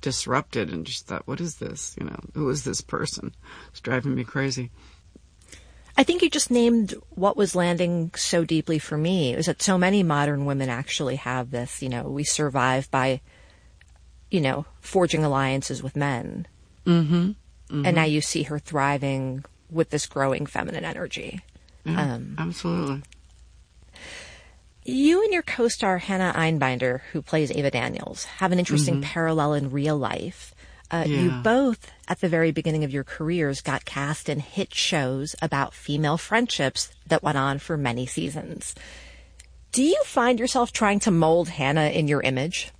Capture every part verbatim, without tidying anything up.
disrupted and just thought, what is this? You know, who is this person? It's driving me crazy. I think you just named what was landing so deeply for me. It was that so many modern women actually have this, you know, we survive by, you know, forging alliances with men. Mm-hmm. Mm-hmm. And now you see her thriving with this growing feminine energy. Yeah, um, absolutely. You and your co-star Hannah Einbinder, who plays Ava Daniels, have an interesting Mm-hmm. parallel in real life. Uh, Yeah. You both, at the very beginning of your careers, got cast in hit shows about female friendships that went on for many seasons. Do you find yourself trying to mold Hannah in your image?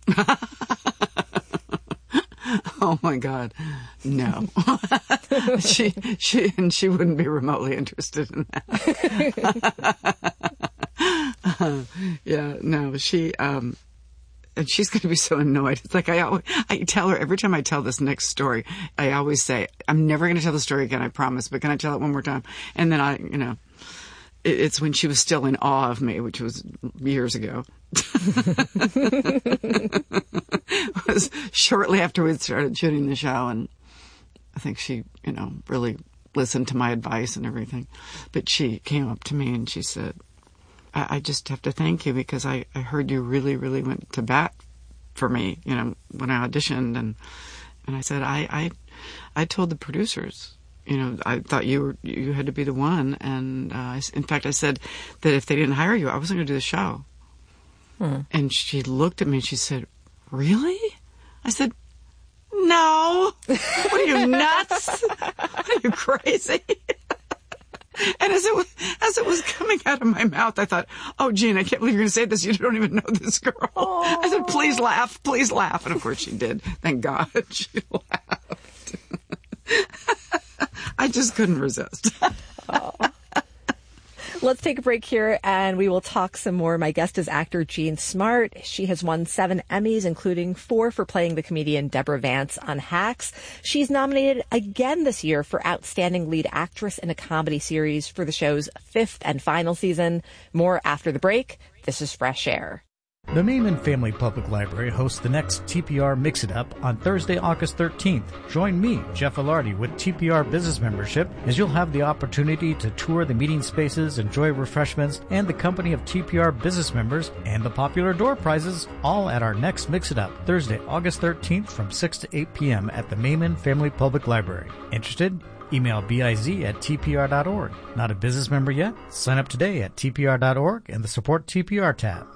Oh my God, no. she she and she wouldn't be remotely interested in that. uh, yeah, no, she um, and she's going to be so annoyed. It's like I always, I tell her every time I tell this next story, I always say, I'm never going to tell the story again, I promise. But can I tell it one more time? And then I, you know, it, it's when she was still in awe of me, which was years ago. It was shortly after we'd started shooting the show, and I think she, you know, really listened to my advice and everything. But she came up to me and she said, I, I just have to thank you because I, I heard you really, really went to bat for me, you know, when I auditioned. And, and I said, I, I, I told the producers, you know, I thought you were, you had to be the one. And uh, I, in fact, I said that if they didn't hire you, I wasn't going to do the show. Hmm. And she looked at me and she said, really? I said, no. What are you, nuts? What are you, crazy? And as it was, as it was coming out of my mouth, I thought, oh, Gene, I can't believe you're going to say this. You don't even know this girl. Aww. I said, please laugh, please laugh. And of course she did. Thank God she laughed. I just couldn't resist. Oh. Let's take a break here and we will talk some more. My guest is actor Jean Smart. She has won seven Emmys, including four for playing the comedian Deborah Vance on Hacks. She's nominated again this year for Outstanding Lead Actress in a Comedy Series for the show's fifth and final season. More after the break. This is Fresh Air. The Maiman Family Public Library hosts the next T P R Mix-It-Up on Thursday, August thirteenth. Join me, Jeff Ilardi, with T P R Business Membership, as you'll have the opportunity to tour the meeting spaces, enjoy refreshments, and the company of T P R business members, and the popular door prizes, all at our next Mix-It-Up, Thursday, August thirteenth from six to eight p.m. at the Maiman Family Public Library. Interested? Email biz at t p r dot org. Not a business member yet? Sign up today at t p r dot org and the Support T P R tab.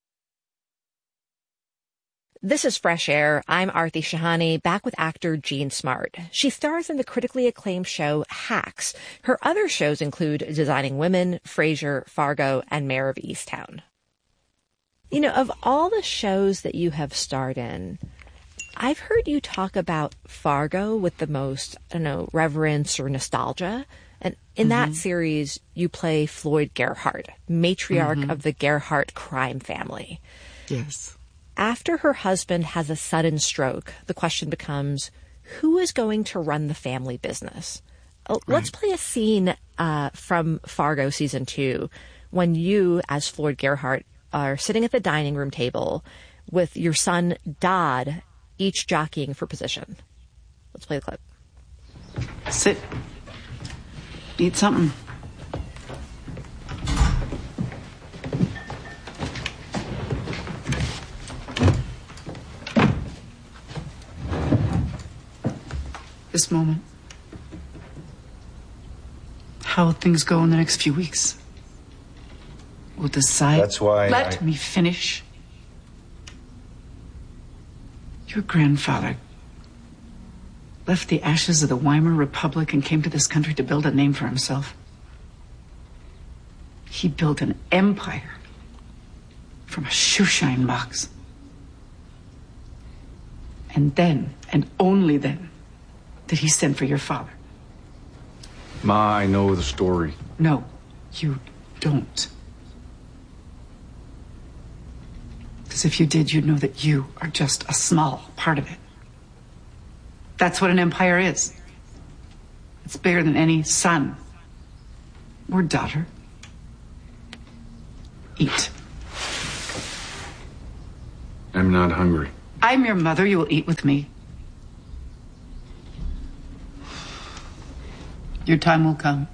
This is Fresh Air. I'm Aarti Shahani, back with actor Jean Smart. She stars in the critically acclaimed show Hacks. Her other shows include Designing Women, Frasier, Fargo, and Mayor of Easttown. You know, of all the shows that you have starred in, I've heard you talk about Fargo with the most, I don't know, reverence or nostalgia. And in mm-hmm. that series, you play Floyd Gerhardt, matriarch mm-hmm. of the Gerhardt crime family. Yes. After her husband has a sudden stroke, the question becomes, who is going to run the family business? Right. Let's play a scene uh, from Fargo season two when you, as Floyd Gerhardt, are sitting at the dining room table with your son, Dodd, each jockeying for position. Let's play the clip. Sit. Eat something. This moment. How will things go in the next few weeks? We'll decide. That's why Let I... me finish. Your grandfather left the ashes of the Weimar Republic and came to this country to build a name for himself. He built an empire from a shoeshine box. And then, and only then, did he send for your father. Ma, I know the story. No, you don't. Because if you did, you'd know that you are just a small part of it. That's what an empire is. It's bigger than any son or daughter. Eat. I'm not hungry. I'm your mother. You will eat with me. Your time will come.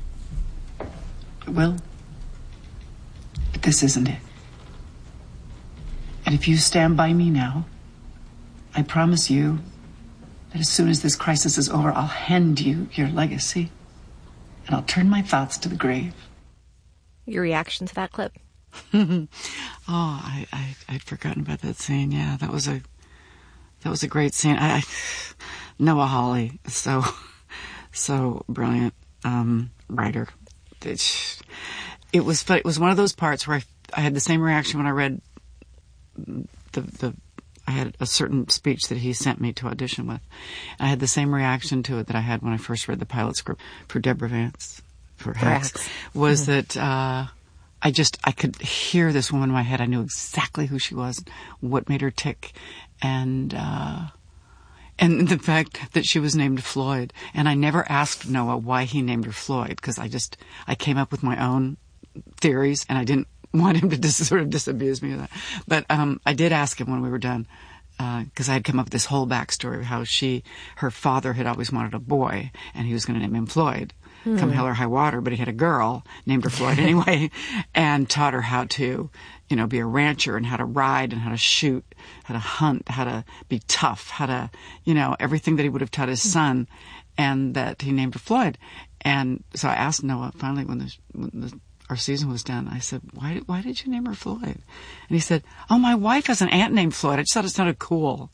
It will. But this isn't it. And if you stand by me now, I promise you that as soon as this crisis is over, I'll hand you your legacy. And I'll turn my thoughts to the grave. Your reaction to that clip? oh, I, I, I'd forgotten about that scene. Yeah, that was a, that was a great scene. I, I Noah Hawley, so, so brilliant, um, writer. It, it was, it was one of those parts where I, I had the same reaction when I read the, the, I had a certain speech that he sent me to audition with. I had the same reaction to it that I had when I first read the pilot script for Deborah Vance, for Hacks, was mm-hmm. that, uh, I just, I could hear this woman in my head. I knew exactly who she was, what made her tick, and, uh, and the fact that she was named Floyd. And I never asked Noah why he named her Floyd, because I just, I came up with my own theories, and I didn't want him to dis- sort of disabuse me of that. But um, I did ask him when we were done, because uh, I had come up with this whole backstory of how she, her father had always wanted a boy, and he was going to name him Floyd. Hmm. Come hell or high water, but he had a girl, named her Floyd anyway, and taught her how to, you know, be a rancher and how to ride and how to shoot, how to hunt, how to be tough, how to, you know, everything that he would have taught his son, and that he named her Floyd. And so I asked Noah finally when, the, when the, our season was done, I said, why did, why did you name her Floyd? And he said, oh, my wife has an aunt named Floyd. I just thought it sounded cool.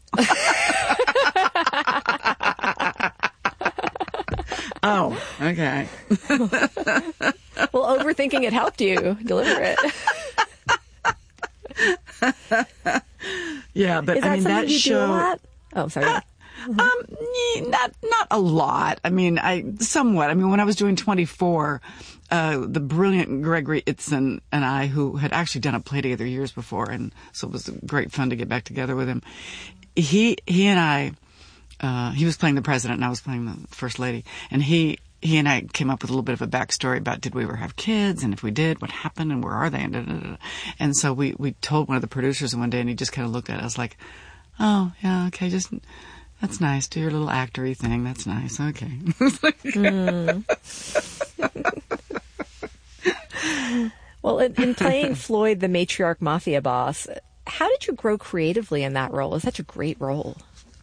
Oh, okay. Well, overthinking it helped you deliver it. Yeah, but Is that I mean that you show. Do a lot? Oh, sorry. Uh, mm-hmm. Um, not not a lot. I mean, I somewhat. I mean, when I was doing twenty-four, uh, the brilliant Gregory Itzin and I, who had actually done a play together years before, and so it was great fun to get back together with him. He he and I. Uh, he was playing the president and I was playing the first lady. And he, he and I came up with a little bit of a backstory about did we ever have kids? And if we did, what happened and where are they? And, da, da, da. And so we, we told one of the producers one day and he just kind of looked at us like, oh, yeah, okay, just, that's nice. Do your little actory thing. That's nice. Okay. mm. Well, in, in playing Floyd, the matriarch mafia boss, how did you grow creatively in that role? It's such a great role.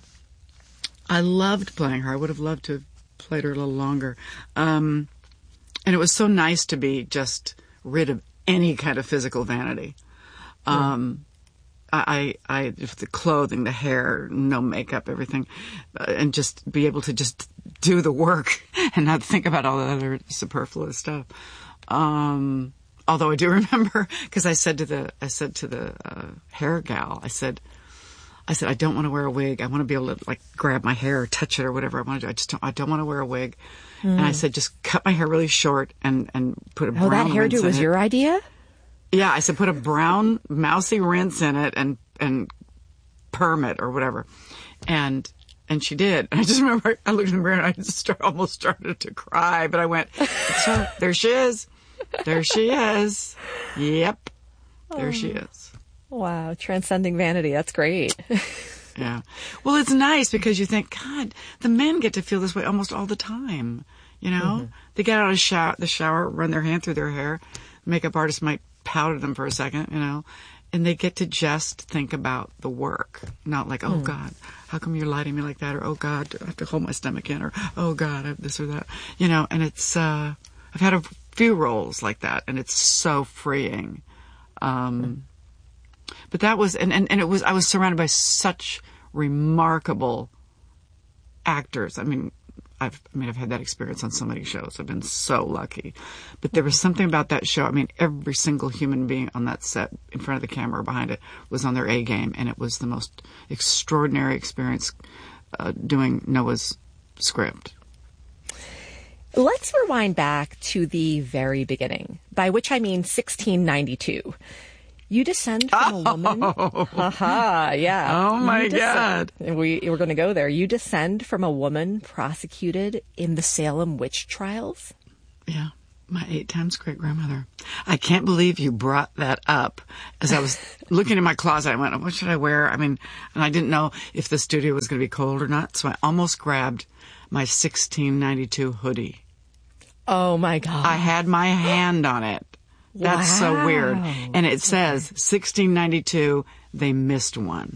I loved playing her. I would have loved to have played her a little longer. Um, and it was so nice to be just rid of any kind of physical vanity. Um, yeah. I, I, I, the clothing, the hair, no makeup, everything, uh, and just be able to just do the work and not think about all the other superfluous stuff. Um, although I do remember, because I said to the, I said to the uh, hair gal, I said, I said, I don't want to wear a wig. I want to be able to like grab my hair or touch it or whatever I want to do. I just don't, I don't want to wear a wig. Mm. And I said, just cut my hair really short and, and put a oh, brown that hairdo rinse was in your it. idea? Yeah. I said, put a brown mousy rinse in it and, and perm it or whatever. And, and she did. And I just remember I looked in the mirror and I just start, almost started to cry, but I went, so there she is. There she is. Yep. There oh. she is. Wow, transcending vanity. That's great. Yeah. Well, it's nice because you think, God, the men get to feel this way almost all the time. You know? Mm-hmm. They get out of shower, the shower, run their hand through their hair. Makeup artist might pout at them for a second, you know? And they get to just think about the work. Not like, oh, mm. God, how come you're lighting me like that? Or, oh, God, do I have to hold my stomach in? Or, oh, God, I have this or that. You know, and it's, uh, I've had a few roles like that, and it's so freeing. Um... Mm. But that was, and, and, and it was, I was surrounded by such remarkable actors. I mean, I've, I mean, I've had that experience on so many shows. I've been so lucky. But there was something about that show. I mean, every single human being on that set, in front of the camera or behind it, was on their A game. And it was the most extraordinary experience uh, doing Noah's script. Let's rewind back to the very beginning, by which I mean sixteen ninety-two. You descend from a woman. Oh. Haha, yeah. Oh my God. We we're going to go there. You descend from a woman prosecuted in the Salem witch trials. Yeah. My eight times great grandmother. I can't believe you brought that up. As I was looking in my closet, I went, what should I wear? I mean, and I didn't know if the studio was going to be cold or not. So I almost grabbed my sixteen ninety-two hoodie. Oh my God. I had my hand on it. That's wow. so weird. And it says sixteen ninety-two, they missed one.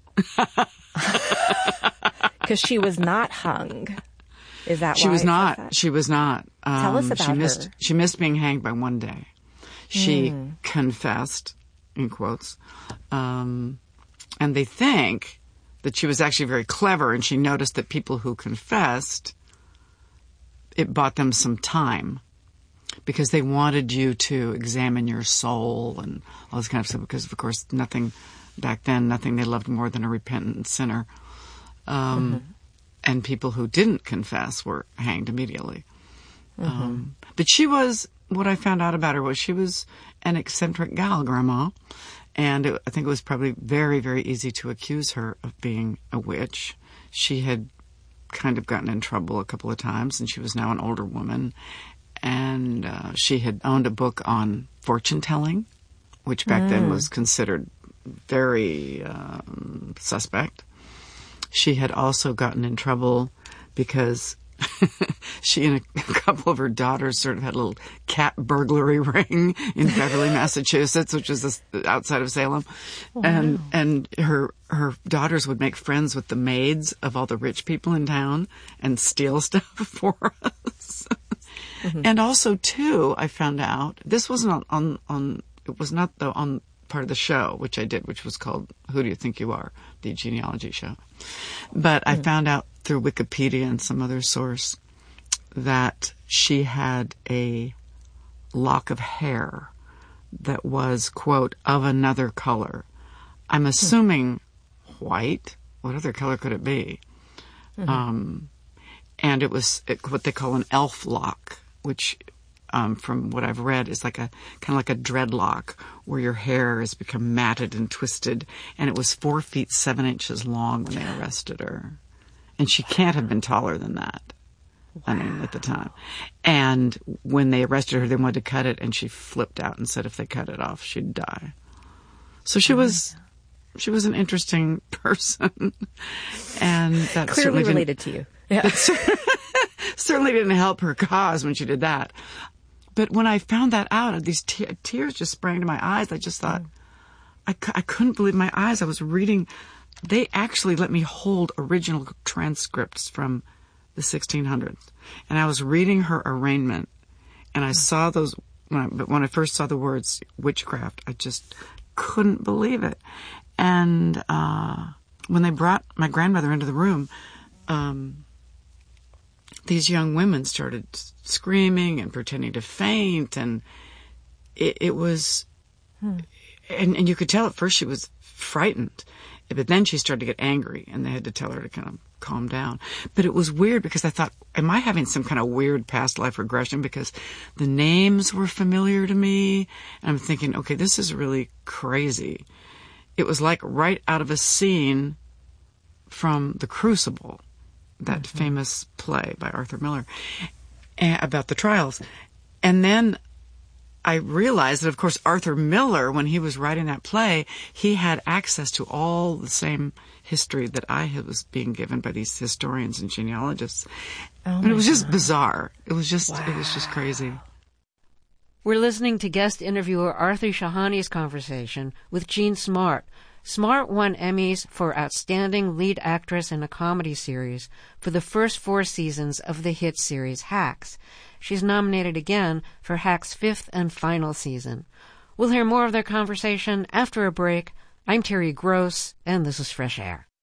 Because she was not hung. Is that she why was it not? says that? She was not. Um, Tell us about she missed, her. She missed being hanged by one day. She Mm. confessed, in quotes, um, and they think that she was actually very clever, and she noticed that people who confessed, it bought them some time because they wanted you to examine your soul and all this kind of stuff. Because of course, nothing back then, nothing they loved more than a repentant sinner. Um, mm-hmm. And people who didn't confess were hanged immediately. Mm-hmm. Um, but she was, what I found out about her was she was an eccentric gal, Grandma. And it, I think it was probably very, very easy to accuse her of being a witch. She had kind of gotten in trouble a couple of times, and she was now an older woman. And uh, she had owned a book on fortune telling, which back mm. then was considered very um, suspect. She had also gotten in trouble because she and a couple of her daughters sort of had a little cat burglary ring in Beverly, Massachusetts, which is this, outside of Salem. Wow. And and her her daughters would make friends with the maids of all the rich people in town and steal stuff for us. Mm-hmm. And also, too, I found out, this wasn't on, on, on it was not the, on part of the show, which I did, which was called Who Do You Think You Are? The genealogy show. But mm. I found out through Wikipedia and some other source that she had a lock of hair that was, quote, of another color. I'm assuming mm. white. What other color could it be? Mm-hmm. Um, and it was what they call an elf lock, which, um, from what I've read, is like a kind of like a dreadlock where your hair has become matted and twisted. And it was four feet seven inches long when they arrested her, and she can't have been taller than that. Wow. I mean, at the time. And when they arrested her, they wanted to cut it, and she flipped out and said if they cut it off, she'd die. So she oh was, she was an interesting person, and that clearly related to you. Yeah. Certainly didn't help her cause when she did that. But when I found that out, these te- tears just sprang to my eyes. I just thought, mm. I, c- I couldn't believe my eyes. I was reading. They actually let me hold original transcripts from the sixteen hundreds. And I was reading her arraignment, and I mm. saw those, when I, but when I first saw the words witchcraft, I just couldn't believe it. And uh, when they brought my grandmother into the room, um, these young women started screaming and pretending to faint, and it, it was, hmm. and, and you could tell at first she was frightened, but then she started to get angry, and they had to tell her to kind of calm down. But it was weird because I thought, am I having some kind of weird past life regression? Because the names were familiar to me, and I'm thinking, okay, this is really crazy. It was like right out of a scene from The Crucible, that mm-hmm. famous play by Arthur Miller about the trials. And then I realized that, of course, Arthur Miller, when he was writing that play, he had access to all the same history that I was being given by these historians and genealogists. Oh and it was just God. bizarre. It was just, wow. it was just crazy. We're listening to guest interviewer Aarti Shahani's conversation with Jean Smart. Smart won Emmys for Outstanding Lead Actress in a Comedy Series for the first four seasons of the hit series Hacks. She's nominated again for Hacks' fifth and final season. We'll hear more of their conversation after a break. I'm Terry Gross, and this is Fresh Air.